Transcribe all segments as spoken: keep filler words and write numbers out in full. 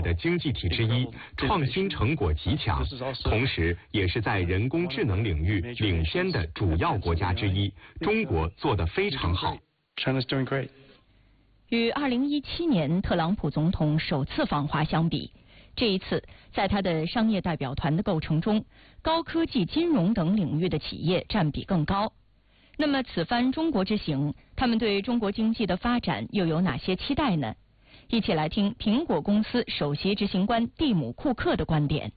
的经济体之一，创新成果极强，同时也是在人工智能领域领先的主要国家之一。中国做得非常好。 与二零一七年特朗普总统首次访华相比，这一次在他的商业代表团的构成中，高科技、金融等领域的企业占比更高。那么此番中国之行，他们对中国经济的发展又有哪些期待呢？一起来听苹果公司首席执行官蒂姆·库克的观点。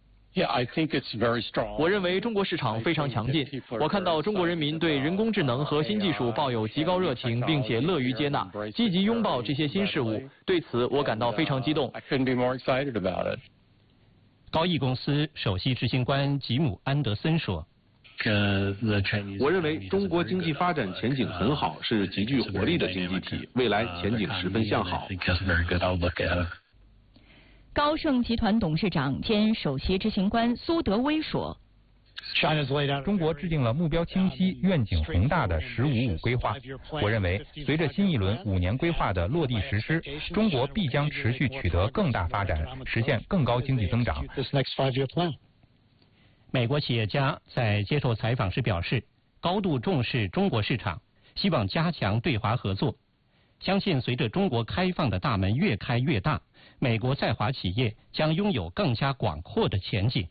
我认为中国市场非常强劲，我看到中国人民对人工智能和新技术抱有极高热情，并且乐于接纳，积极拥抱这些新事物。对此，我感到非常激动。 高毅公司首席执行官吉姆·安德森说。 我认为中国经济发展前景很好，是极具活力的经济体，未来前景十分向好。 高盛集团董事长兼首席执行官苏德威说：“ 中国制定了目标清晰、愿景宏大的“十五五”规划。我认为，随着新一轮五年规划的落地实施，中国必将持续取得更大发展，实现更高经济增长。” 美国企业家在接受采访时表示，高度重视中国市场，希望加强对华合作。相信随着中国开放的大门越开越大，美国在华企业将拥有更加广阔的前景。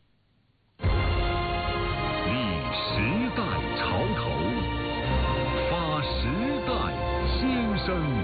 立时代潮头，发时代先声。